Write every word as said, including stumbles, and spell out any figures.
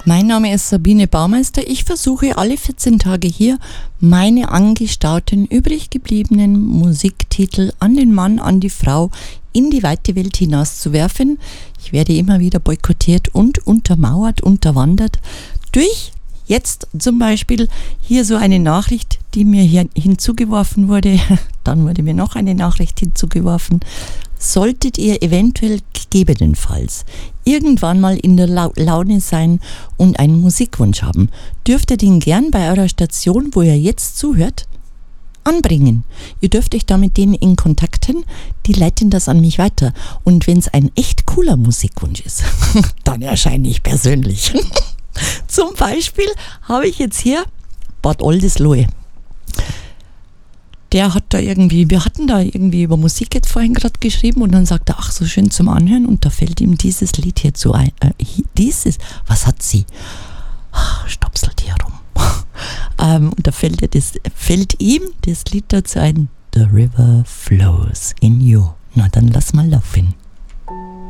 Mein Name ist Sabine Baumeister. Ich versuche alle vierzehn Tage hier meine angestauten, übrig gebliebenen Musiktitel an den Mann, an die Frau in die weite Welt hinaus zu werfen. Ich werde immer wieder boykottiert und untermauert, unterwandert durch jetzt zum Beispiel hier so eine Nachricht, die mir hier hinzugeworfen wurde. Dann wurde mir noch eine Nachricht hinzugeworfen. Solltet ihr eventuell gegebenenfalls irgendwann mal in der La- Laune sein und einen Musikwunsch haben, dürft ihr den gern bei eurer Station, wo ihr jetzt zuhört, anbringen. Ihr dürft euch da mit denen in Kontakten, die leiten das an mich weiter. Und wenn es ein echt cooler Musikwunsch ist, dann erscheine ich persönlich. Zum Beispiel habe ich jetzt hier Bad Oldesloe. Der hat da irgendwie, wir hatten da irgendwie über Musik jetzt vorhin gerade geschrieben und dann sagt er, ach, so schön zum Anhören und da fällt ihm dieses Lied hier zu ein. Äh, dieses, was hat sie? Ach, stopselt hier rum. ähm, und da fällt, er das, fällt ihm das Lied dazu ein. The river flows in you. Na, dann lass mal laufen.